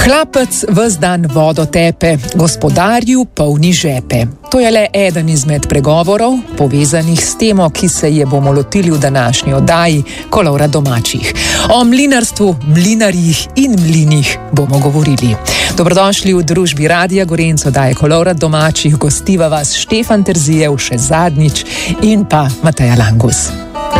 Hlapec ves dan vodo tepe, gospodarju polni žepe. To je le eden izmed pregovorov, povezanih s temo, ki se je bomo lotili v današnji oddaji Kolovrat domačih. O mlinarstvu, mlinarjih in mlinih bomo govorili. Dobrodošli v družbi Radia Gorenc, oddaje Kolovrat domačih. Gostiva vas Štefan Terzijev še zadnjič in pa Mateja Langus.